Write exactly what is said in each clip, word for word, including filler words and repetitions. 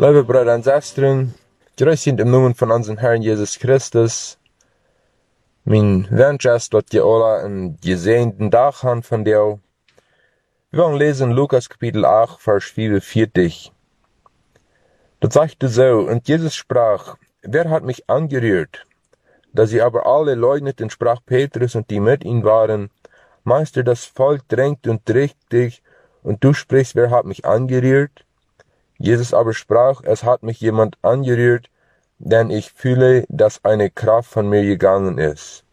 Liebe Brüder und Schwestern, grüß sind im Namen von unserem Herrn Jesus Christus. Mein Wunsch ist, dass ihr alle einen gesegneten Tag haben von dir. Wir wollen lesen Lukas Kapitel acht, Vers vierundvierzig. Das sagte so, und Jesus sprach, wer hat mich angerührt? Da sie aber alle leugneten, sprach Petrus und die mit ihm waren, Meister, das Volk drängt und trägt dich, und du sprichst, wer hat mich angerührt? Jesus aber sprach, es hat mich jemand angerührt, denn ich fühle, dass eine Kraft von mir gegangen ist.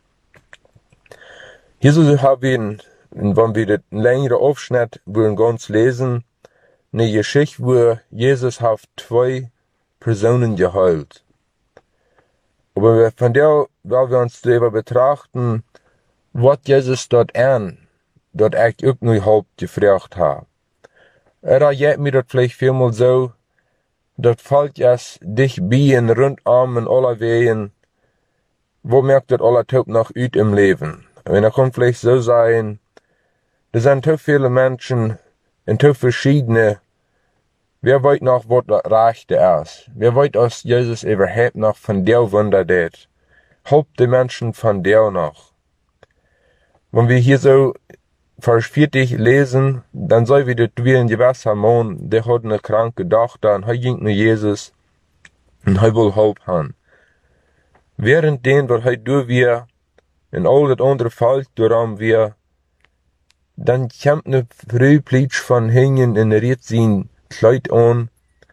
Hier so haben wir, wenn wir den längeren Aufschnitt wollen ganz lesen, eine Geschichte, wo Jesus hat zwei Personen geheilt. Aber wir, von der, weil wir uns darüber betrachten, was Jesus dort an, dort echt auch nur halb gefragt hat. Er hat mir das vielleicht vielmal so, dat Volk es dich bien rundum in aller Wegen, wo merkt das aller Tag noch ut im Leben. Und er kann vielleicht so sein, da sind so viele Menschen in so verschiedene, wer weiß noch, was das Rechte ist. Wer weiß, dass Jesus überhaupt noch von der Wunder tät. Haupt die Menschen von der noch. Wenn wir hier so Vers vierzig lesen, dann soll wir das wie ein gewisser Mann, der hat eine kranke Tochter, und er ging mit Jesus, und er will Hilfe haben. Während den, was er durch wir, in all das andere Volk, darum wir, dann kommt eine Frühplitsch von Hingen in der Ried sein Kleid an,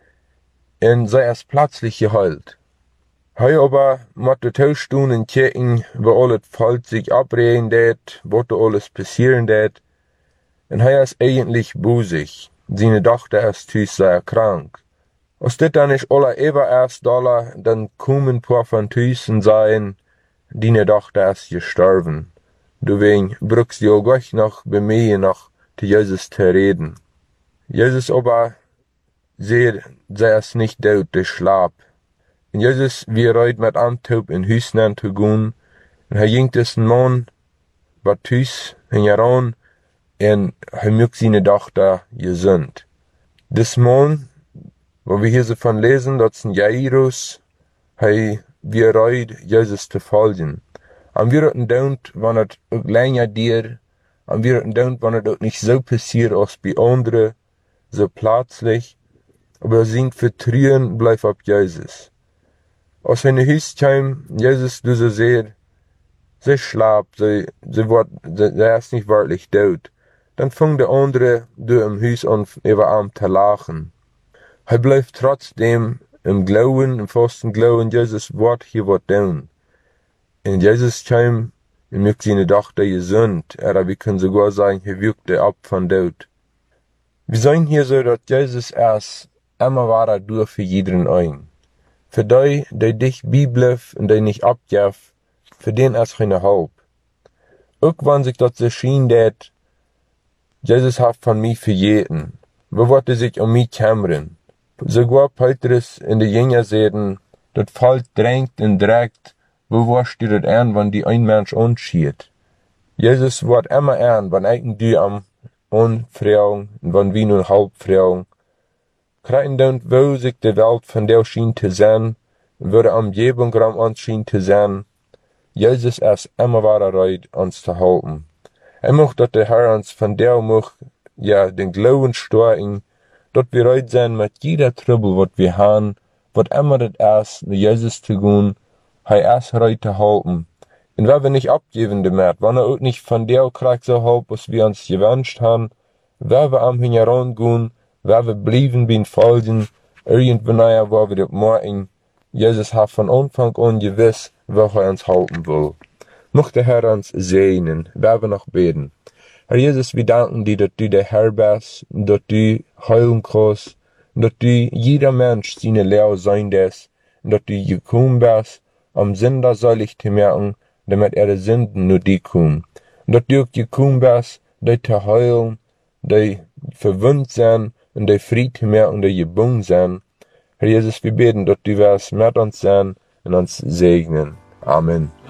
und sei es plötzlich geheilt. Hei aber musste Tauschstunden checken, wo alles Volk sich abreden det, was da alles passieren det. Und hei ist eigentlich busig. Seine Tochter ist tüß sehr krank. Als dit dann nicht alle eber erst dollar, dann kommen paar von tüßen sein, deine Tochter ist gestorben. Deswegen brauchst du auch gleich noch bei mir noch zu Jesus zu reden. Jesus aber seht, sei es nicht tot, der schlaf. Und Jesus, wie reut mit Antop in Hüsnen zu gehen, und er ging dessen Mann, war tüß, in Jaron, und er mögt seine Tochter gesund. Des Mann, wo wir hier so von lesen, dass ein Jairus, er, wie reut, Jesus zu folgen. Und wir hatten dauert, wenn es auch länger dir, und wir hatten dauert, wenn es auch nicht so passiert, als bei anderen, so plötzlich, aber sein Vertrauen bleibt auf Jesus. Als er in die Haus kam, Jesus, du so sehr, sie schlaft, sie, sie, wird, sie, sie ist nicht wirklich tot. Dann fing der andere durch im Haus an, über ihm zu lachen. Er bleibt trotzdem im Glauben, im festen Glauben, Jesus wird hier was tun. Und Jesus kam und mögt seine Tochter gesund, aber wir können sogar sagen, er wirkte ab von Tod. Wir sagen hier so, dass Jesus erst immer war durch für jeden ein. Für die, die dich bleibt und die nicht abgeft, für den ist keine Hope. Auch wenn sich das so schien, dass Jesus hat von mir für jeden, wo wollte sich um mich kümmern. Sogar Petrus in die Jünger sehen, das Volk drängt und trägt, wo warst du das an, wenn die ein Mensch anschied. Jesus wird immer an, wenn ich die am Unfragen, und wenn wir nun halb fragen. Kreien dann, wo sich die Welt von der schien zu sein, würde am Umgebung ram uns schien zu sein. Jesus ist immer bereit, uns zu halten. Er möchte, dass der Herr uns von der möcht, ja, den Glauben stärken, dass wir bereit sein mit jeder Trouble, was wir haben, was immer das ist, mit Jesus zu gehen, er ist bereit zu halten. Und wenn wir nicht abgeben damit, wenn er auch nicht von der kriegt so halb, was wir uns gewünscht haben, wenn wir am herangehen, wenn wir bleiben beim Folgen, irgendwann nachher, wo wir das machen, Jesus hat von Anfang an gewiss, wo er uns halten will. Möchte der Herr uns segnen, wenn wir noch beten. Herr Jesus, wir danken dir, dass du der Herr bist, dass du heilen kannst, dass du jeder Mensch seine Lehre sein lässt, und dass du gekommen bist, um Sünder selig zu merken, damit er die Sünden nur die kommen. Und dass du auch gekommen bist, die zu heilen, die verwundet sind, und die Frieden zu merken, die gebunden sind. Herr Jesus, wir beten, dass du wirst mit uns sein und uns segnen. Amen.